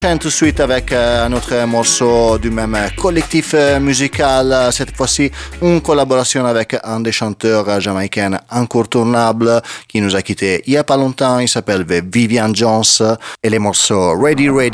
Tout de suite avec un autre morceau du même collectif musical, cette fois-ci une collaboration avec un des chanteurs jamaïcains incontournables qui nous a quittés il y a pas longtemps, il s'appelle Vivian Jones et les morceaux Ready Ready